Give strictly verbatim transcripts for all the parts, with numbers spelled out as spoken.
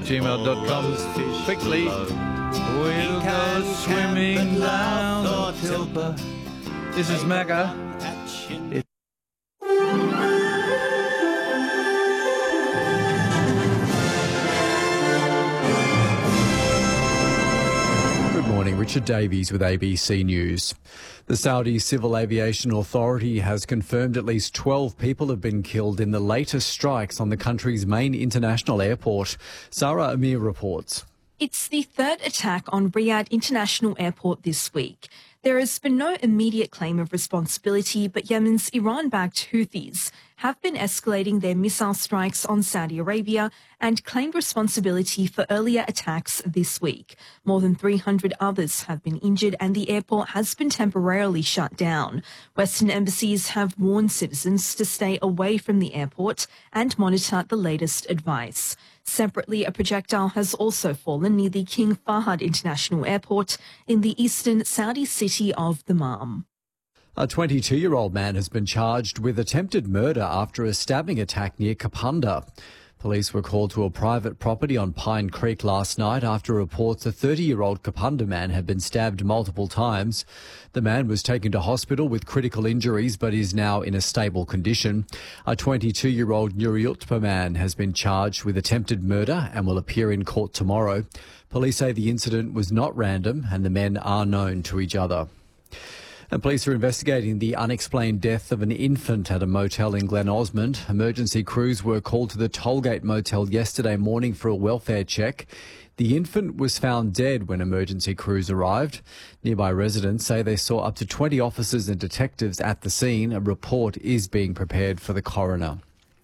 gmail dot com. Quickly, we'll go swimming down the Tilpa. This is Mega. It Good morning, Richard Davies with A B C News. The Saudi Civil Aviation Authority has confirmed at least twelve people have been killed in the latest strikes on the country's main international airport. Sarah Amir reports. It's the third attack on Riyadh International Airport this week. There has been no immediate claim of responsibility, but Yemen's Iran-backed Houthis have been escalating their missile strikes on Saudi Arabia and claimed responsibility for earlier attacks this week. More than three hundred others have been injured and the airport has been temporarily shut down. Western embassies have warned citizens to stay away from the airport and monitor the latest advice. Separately, a projectile has also fallen near the King Fahd International Airport in the eastern Saudi city of Dammam. A twenty-two-year-old man has been charged with attempted murder after a stabbing attack near Kapunda. Police were called to a private property on Pine Creek last night after reports a thirty-year-old Kapunda man had been stabbed multiple times. The man was taken to hospital with critical injuries but is now in a stable condition. A twenty-two-year-old Nuriutpa man has been charged with attempted murder and will appear in court tomorrow. Police say the incident was not random and the men are known to each other. And police are investigating the unexplained death of an infant at a motel in Glen Osmond. Emergency crews were called to the Tollgate Motel yesterday morning for a welfare check. The infant was found dead when emergency crews arrived. Nearby residents say they saw up to twenty officers and detectives at the scene. A report is being prepared for the coroner.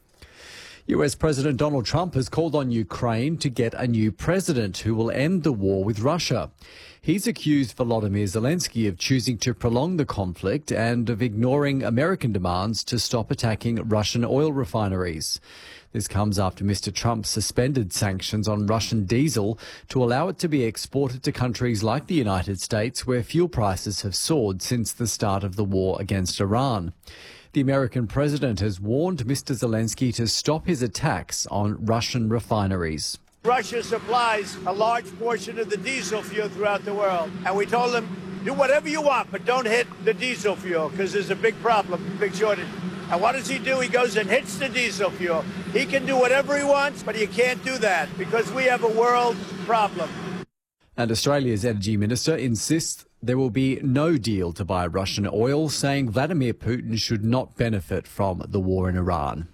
U S President Donald Trump has called on Ukraine to get a new president who will end the war with Russia. He's accused Volodymyr Zelensky of choosing to prolong the conflict and of ignoring American demands to stop attacking Russian oil refineries. This comes after Mister Trump suspended sanctions on Russian diesel to allow it to be exported to countries like the United States, where fuel prices have soared since the start of the war against Iran. The American president has warned Mister Zelensky to stop his attacks on Russian refineries. Russia supplies a large portion of the diesel fuel throughout the world. And we told them, do whatever you want, but don't hit the diesel fuel because there's a big problem, big shortage. And what does he do? He goes and hits the diesel fuel. He can do whatever he wants, but you can't do that because we have a world problem. And Australia's Energy Minister insists there will be no deal to buy Russian oil, saying Vladimir Putin should not benefit from the war in Iran.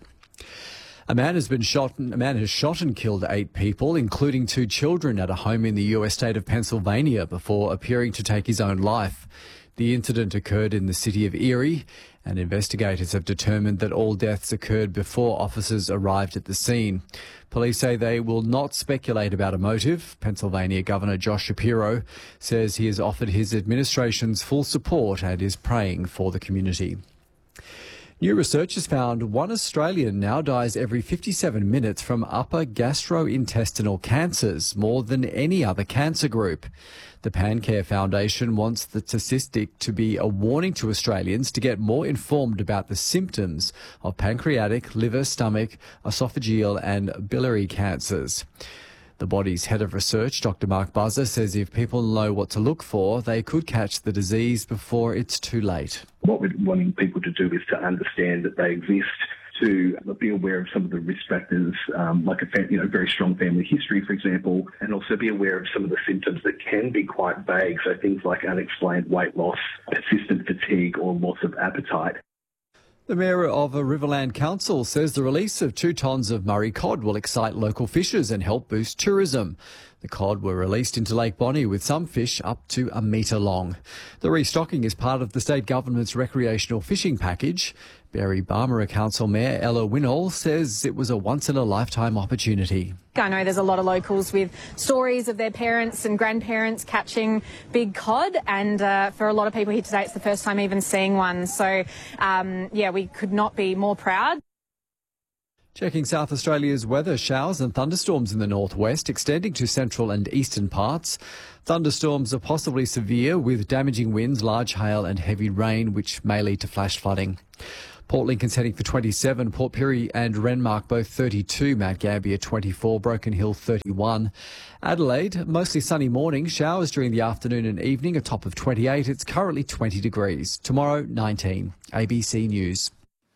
A man has been shot. A man has shot and killed eight people, including two children, at a home in the U S state of Pennsylvania before appearing to take his own life. The incident occurred in the city of Erie, and investigators have determined that all deaths occurred before officers arrived at the scene. Police say they will not speculate about a motive. Pennsylvania Governor Josh Shapiro says he has offered his administration's full support and is praying for the community. New research has found one Australian now dies every fifty-seven minutes from upper gastrointestinal cancers, more than any other cancer group. The PanCare Foundation wants the statistic to be a warning to Australians to get more informed about the symptoms of pancreatic, liver, stomach, esophageal and biliary cancers. The body's head of research, Doctor Mark Buzzer, says if people know what to look for, they could catch the disease before it's too late. What we're wanting people to do is to understand that they exist, to be aware of some of the risk factors, um, like a fam- you know, very strong family history, for example, and also be aware of some of the symptoms that can be quite vague, so things like unexplained weight loss, persistent fatigue or loss of appetite. The Mayor of Riverland Council says the release of two tonnes of Murray cod will excite local fishers and help boost tourism. The cod were released into Lake Bonny with some fish up to a metre long. The restocking is part of the state government's recreational fishing package. Barry Barmera Council Mayor Ella Winnall says it was a once-in-a-lifetime opportunity. I know there's a lot of locals with stories of their parents and grandparents catching big cod, and uh, for a lot of people here today it's the first time even seeing one. So, um, yeah, we could not be more proud. Checking South Australia's weather, showers and thunderstorms in the northwest extending to central and eastern parts. Thunderstorms are possibly severe with damaging winds, large hail and heavy rain, which may lead to flash flooding. Port Lincoln's heading for twenty-seven. Port Pirie and Renmark both thirty-two. Mount Gambier twenty-four. Broken Hill thirty-one. Adelaide, mostly sunny morning. Showers during the afternoon and evening. A top of twenty-eight. It's currently twenty degrees. Tomorrow, nineteen. A B C News.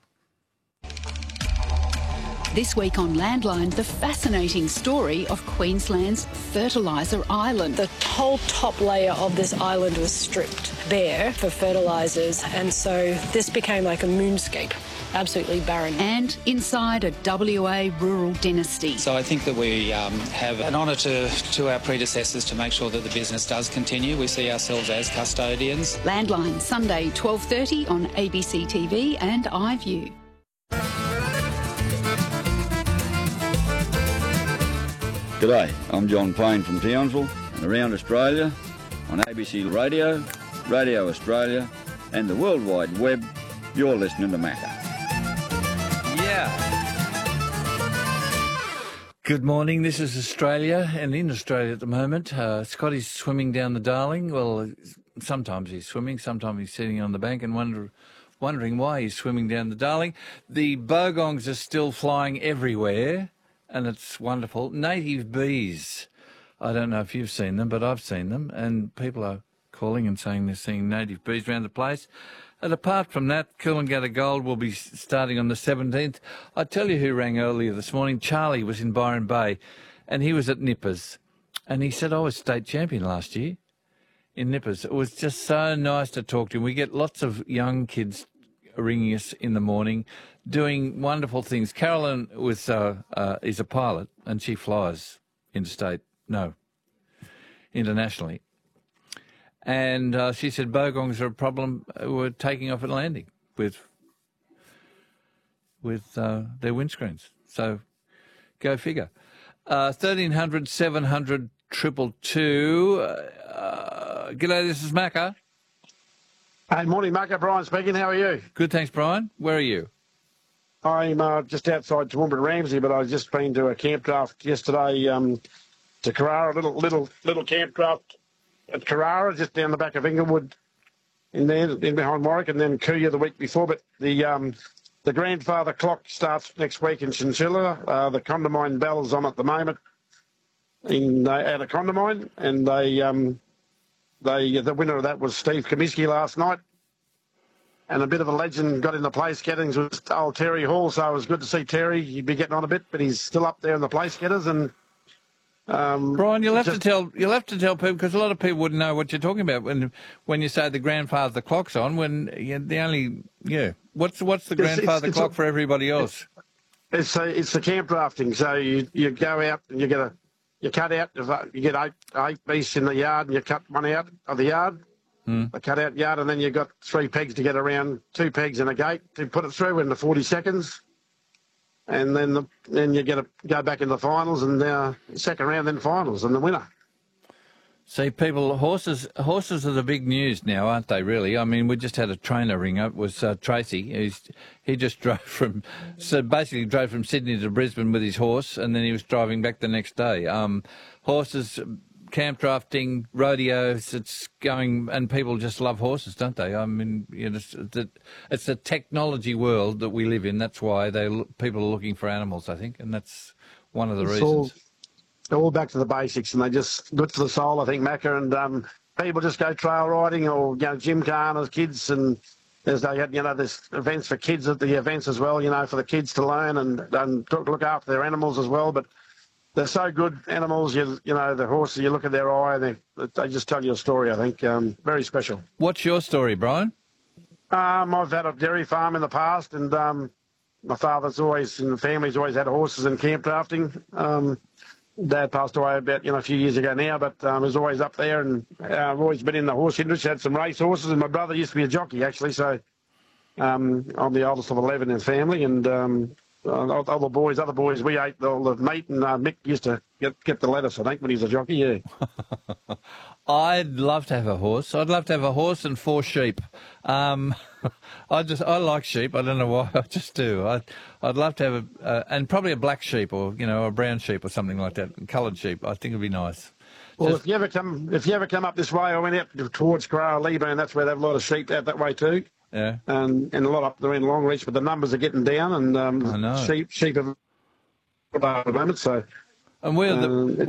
This week on Landline, the fascinating story of Queensland's Fertiliser Island. The whole top layer of this island was stripped bare for fertilisers, and so this became like a moonscape, absolutely barren. And inside a W A rural dynasty. So I think that we um, have an honour to, to our predecessors to make sure that the business does continue. We see ourselves as custodians. Landline, Sunday, twelve thirty on A B C T V and iView. G'day, I'm John Payne from Townsville and around Australia on A B C Radio, Radio Australia and the World Wide Web. You're listening to Macca. Yeah. Good morning, this is Australia, and in Australia at the moment, uh, Scotty's swimming down the Darling. Well, sometimes he's swimming, sometimes he's sitting on the bank and wonder, wondering why he's swimming down the Darling. The bogongs are still flying everywhere. And it's wonderful. Native bees. I don't know if you've seen them, but I've seen them. And people are calling and saying they're seeing native bees around the place. And apart from that, Coolangatta Gold will be starting on the seventeenth. I tell you who rang earlier this morning. Charlie was in Byron Bay, and he was at Nippers. And he said, I was state champion last year in Nippers. It was just so nice to talk to him. We get lots of young kids ringing us in the morning, doing wonderful things. Carolyn was uh, uh, is a pilot, and she flies interstate, no, internationally. And uh, she said bogongs are a problem. We're taking off and landing with with uh, their windscreens. So go figure. Uh, thirteen hundred, seven hundred, triple two. Uh, g'day, this is Macca. Hey, morning, Macca. Brian speaking. How are you? Good, thanks, Brian. Where are you? I'm uh, just outside Toowoomba Ramsey, but I've just been to a camp draft yesterday um, to Carrara, little little little camp draft at Carrara, just down the back of Inglewood, in there, in behind Warwick, and then Kuya the week before. But the um, the grandfather clock starts next week in Chinchilla. Uh, the Condamine Bell's on at the moment in uh, out of Condamine, and they um, they the winner of that was Steve Comiskey last night. And a bit of a legend got in the place gettings was old Terry Hall, so it was good to see Terry. He'd be getting on a bit, but he's still up there in the place getters. And um, Brian, you'll have just, to tell you'll have to tell people, because a lot of people wouldn't know what you're talking about when when you say the grandfather clock's on. When you know, the only yeah, what's what's the grandfather it's, it's clock a, for everybody else? It's a, it's the camp drafting. So you you go out and you get a you cut out you get eight eight beasts in the yard, and you cut one out of the yard. Mm. A cut-out yard, and then you've got three pegs to get around, two pegs and a gate to put it through in the forty seconds. And then the, then you get to go back in the finals, and uh, second round, then finals, and the winner. See, people, horses horses are the big news now, aren't they, really? I mean, we just had a trainer ring up, was uh, Tracy. He's, he just drove from, so basically drove from Sydney to Brisbane with his horse, and then he was driving back the next day. Um, horses... Camp drafting, rodeos, it's going, and people just love horses, don't they? I mean, you know, it's, it's a technology world that we live in. That's why they people are looking for animals, I think, and that's one of the it's reasons. All, all back to the basics, and they just good for the soul, I think, Macca. And um, people just go trail riding or you know, gymkhana as kids, and there's they had you know there's events for kids at the events as well, you know, for the kids to learn and and look after their animals as well, but. They're so good animals, you you know, the horses, you look at their eye, they they just tell you a story, I think. Um, very special. What's your story, Brian? Um, I've had a dairy farm in the past, and um, my father's always, and the family's always had horses in camp drafting. Um, Dad passed away about, you know, a few years ago now, but um, he was always up there, and uh, I've always been in the horse industry, had some race horses, and my brother used to be a jockey, actually, so um, I'm the oldest of eleven in the family, and... Um, Uh, other boys, other boys, we ate all the meat, and uh, Mick used to get get the lettuce, I think, when he was a jockey, yeah. I'd love to have a horse. I'd love to have a horse and four sheep. Um, I just, I like sheep. I don't know why, I just do. I'd, I'd love to have a, uh, and probably a black sheep or, you know, a brown sheep or something like that, coloured sheep. I think it'd be nice. Well, just, if you ever come, if you ever come up this way, I went out towards Carrara, Leeburn, that's where they have a lot of sheep out that way too. Yeah. And, and a lot up there in Longreach, but the numbers are getting down, and um, I know. sheep sheep have at the moment. So, and where the um,